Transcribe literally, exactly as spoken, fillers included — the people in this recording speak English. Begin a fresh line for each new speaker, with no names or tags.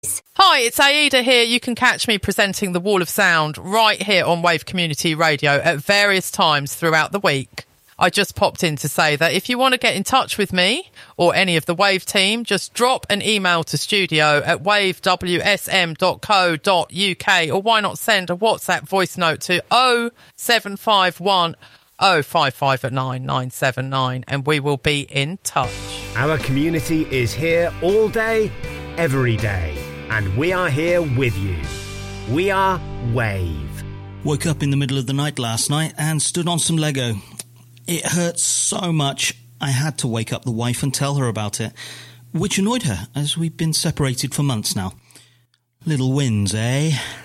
Hi, it's Aida here. You can catch me presenting The Wall of Sound right here on Wave Community Radio at various times throughout the week. I just popped in to say that if you want to get in touch with me or any of the Wave team, just drop an email to studio at wave w s m dot co dot u k, or why not send a WhatsApp voice note to oh seven five one oh five five nine nine seven nine and we will be in touch.
Our community is here all day, every day, and we are here with you. We are Wave.
Woke up in the middle of the night last night and stood on some Lego. It hurt so much I had to wake up the wife and tell her about it, which annoyed her as we've been separated for months now. Little wins, eh?